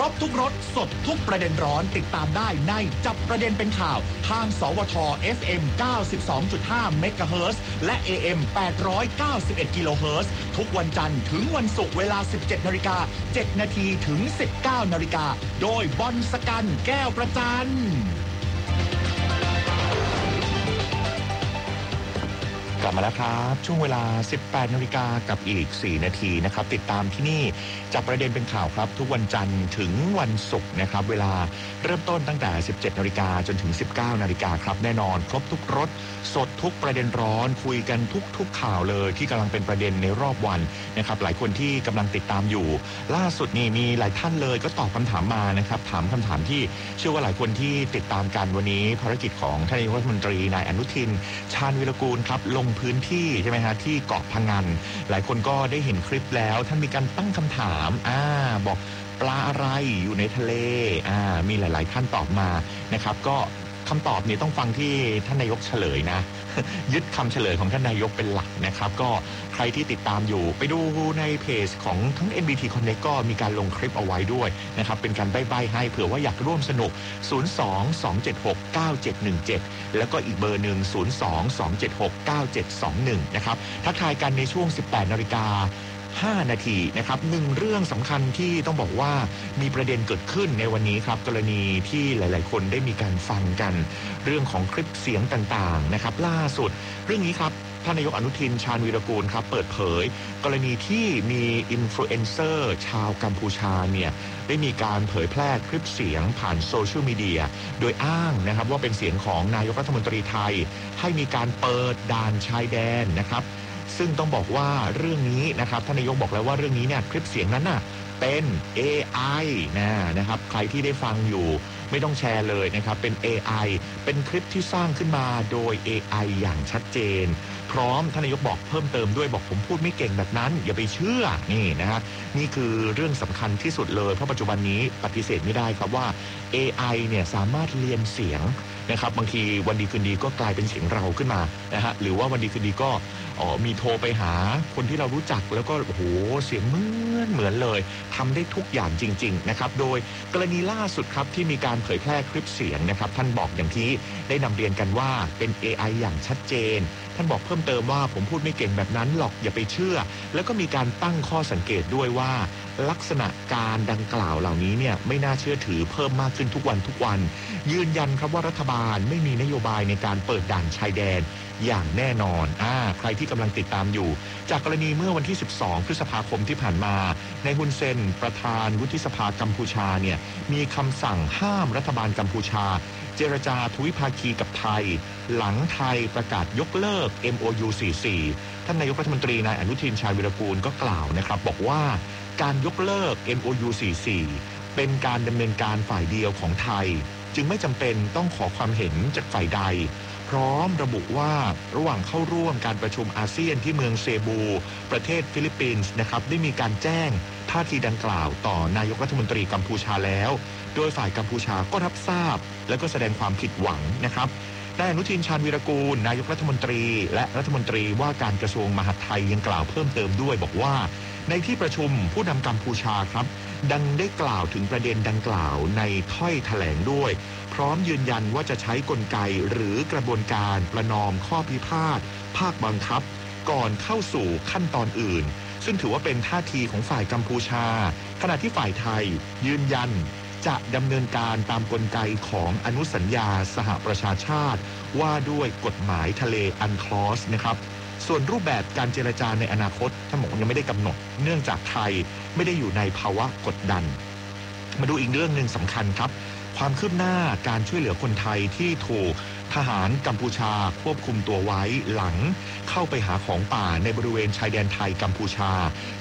รบทุกรสสดทุกประเด็นร้อนติดตามได้ในจับประเด็นเป็นข่าวทางสวท FM 92.5 เมกะเฮิรตซ์และ AM 891 กิโลเฮิรตซ์ทุกวันจันทร์ถึงวันศุกร์เวลา 17:07 น.ถึง 19:00 น.โดยบอลสกันแก้วประจันกลับมาแล้วครับช่วงเวลา 18:00 น.กับอีก 4 นาทีนะครับติดตามที่นี่จับประเด็นเป็นข่าวครับทุกวันจันทร์ถึงวันศุกร์นะครับเวลาเริ่มต้นตั้งแต่ 17:00 น.จนถึง 19:00 น.ครับแน่นอนครบทุกรสสดทุกประเด็นร้อนคุยกันทุกข่าวเลยที่กำลังเป็นประเด็นในรอบวันนะครับหลายคนที่กำลังติดตามอยู่ล่าสุดนี่มีหลายท่านเลยก็ตอบคำถามมานะครับถามคำถามที่เชื่อว่าหลายคนที่ติดตามกันวันนี้ภารกิจของท่านนายกรัฐมนตรีนายอนุทินชาญวีรกูลครับลงพื้นที่ใช่ไหมฮะที่เกาะพะงันหลายคนก็ได้เห็นคลิปแล้วท่านมีการตั้งคำถามบอกปลาอะไรอยู่ในทะเลมีหลายๆท่านตอบมานะครับก็คำตอบนี้ต้องฟังที่ท่านนายกเฉลยนะ ยึดคำเฉลยของท่านนายกเป็นหลักนะครับก็ใครที่ติดตามอยู่ไปดูในเพจของทั้ง NBT Connect ก็มีการลงคลิปเอาไว้ด้วยนะครับเป็นการใบ้ๆให้เผื่อว่าอยากร่วมสนุก 02-276-9717 แล้วก็อีกเบอร์หนึ่ง 02-276-9721 นะครับทักทายกันในช่วง 18:00 น5 นาทีนะครับหนึ่งเรื่องสำคัญที่ต้องบอกว่ามีประเด็นเกิดขึ้นในวันนี้ครับกรณีที่หลายๆคนได้มีการฟังกันเรื่องของคลิปเสียงต่างๆนะครับล่าสุดเรื่องนี้ครับท่านนายกอนุทินชาญวีรกูลครับเปิดเผยกรณีที่มีอินฟลูเอนเซอร์ชาวกัมพูชาเนี่ยได้มีการเผยแพร่คลิปเสียงผ่านโซเชียลมีเดียโดยอ้างนะครับว่าเป็นเสียงของนายกรัฐมนตรีไทยให้มีการเปิดด่านชายแดนนะครับซึ่งต้องบอกว่าเรื่องนี้นะครับท่านนายกบอกแล้วว่าเรื่องนี้เนี่ยคลิปเสียงนั้นน่ะเป็น AI นะครับใครที่ได้ฟังอยู่ไม่ต้องแชร์เลยนะครับเป็น AI เป็นคลิปที่สร้างขึ้นมาโดย AI อย่างชัดเจนพร้อมท่านนายกบอกเพิ่มเติมด้วยบอกผมพูดไม่เก่งแบบนั้นอย่าไปเชื่อนี่นะฮะนี่คือเรื่องสำคัญที่สุดเลยเพราะปัจจุบันนี้ปฏิเสธไม่ได้ครับว่า AI เนี่ยสามารถเรียนเสียงนะครับบางทีวันดีคืนดีก็กลายเป็นเสียงเราขึ้นมานะฮะหรือว่าวันดีคืนดีก็มีโทรไปหาคนที่เรารู้จักแล้วก็โอ้โหเสียงเหมือนเลยทำได้ทุกอย่างจริงๆนะครับโดยกรณีล่าสุดครับที่มีการเผยแพร่คลิปเสียงนะครับท่านบอกอย่างที่ได้นำเรียนกันว่าเป็น AI อย่างชัดเจนท่านบอกเพิ่มเติมว่าผมพูดไม่เก่งแบบนั้นหรอกอย่าไปเชื่อแล้วก็มีการตั้งข้อสังเกตด้วยว่าลักษณะการดังกล่าวเหล่านี้เนี่ยไม่น่าเชื่อถือเพิ่มมากขึ้นทุกวันยืนยันครับว่ารัฐบาลไม่มีนโยบายในการเปิดด่านชายแดนอย่างแน่นอนใครที่กำลังติดตามอยู่จากกรณีเมื่อวันที่12 พฤษภาคมที่ผ่านมาในฮุนเซนประธานวุฒิสภากัมพูชาเนี่ยมีคำสั่งห้ามรัฐบาลกัมพูชาเจรจาทวิภาคีกับไทยหลังไทยประกาศยกเลิก MOU 44ท่านนายกรัฐมนตรีนายอนุทินชาญวีรกูลก็กล่าวนะครับบอกว่าการยกเลิก MOU 44เป็นการดำเนินการฝ่ายเดียวของไทยจึงไม่จำเป็นต้องขอความเห็นจากฝ่ายใดพร้อมระบุว่าระหว่างเข้าร่วมการประชุมอาเซียนที่เมืองเซบูประเทศฟิลิปปินส์นะครับได้มีการแจ้งท่าทีดังกล่าวต่อนายกรัฐมนตรีกัมพูชาแล้วโดยฝ่ายกัมพูชาก็รับทราบและก็แสดงความผิดหวังนะครับนายอนุทินชาญวีรกูลนายกรัฐมนตรีและรัฐมนตรีว่าการกระทรวงมหาดไทยยังกล่าวเพิ่มเติมด้วยบอกว่าในที่ประชุมผู้นำกัมพูชาครับดังได้กล่าวถึงประเด็นดังกล่าวในถ้อยแถลงด้วยพร้อมยืนยันว่าจะใช้กลไกหรือกระบวนการประนอมข้อพิพาทภาคบังคับก่อนเข้าสู่ขั้นตอนอื่นซึ่งถือว่าเป็นท่าทีของฝ่ายกัมพูชาขณะที่ฝ่ายไทยยืนยันจะดำเนินการตามกลไกของอนุสัญญาสหประชาชาติว่าด้วยกฎหมายทะเลอันคลอสนะครับส่วนรูปแบบการเจรจาในอนาคตท่านบอกยังไม่ได้กำหนดเนื่องจากไทยไม่ได้อยู่ในภาวะกดดันมาดูอีกเรื่องหนึ่งสำคัญครับความคืบหน้าการช่วยเหลือคนไทยที่ถูกทหารกัมพูชาควบคุมตัวไว้หลังเข้าไปหาของป่าในบริเวณชายแดนไทยกัมพูชา